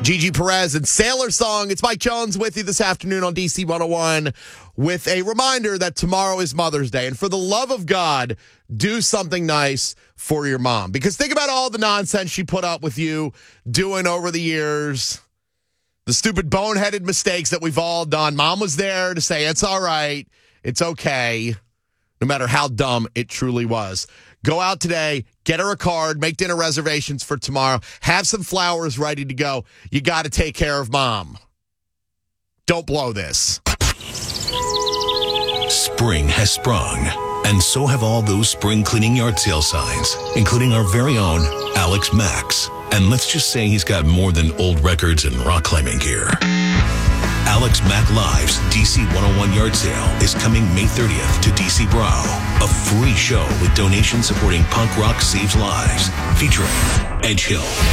Gigi Perez and Sailor Song. It's Mike Jones with you this afternoon on DC 101 with a reminder that tomorrow is Mother's Day. And for the love of God, do something nice for your mom. Because think about all the nonsense she put up with you doing over the years. The stupid boneheaded mistakes that we've all done. Mom was there to say, it's all right. It's okay. No matter how dumb it truly was. Go out today, get her a card, make dinner reservations for tomorrow, have some flowers ready to go. You got to take care of Mom. Don't blow this. Spring has sprung, and so have all those spring cleaning yard sale signs, including our very own Alex Max. And let's just say he's got more than old records and rock climbing gear. Alex Mack Live's DC 101 Yard Sale is coming May 30th to DC Brow. A free show with donations supporting Punk Rock Saves Lives, featuring Edge Hill,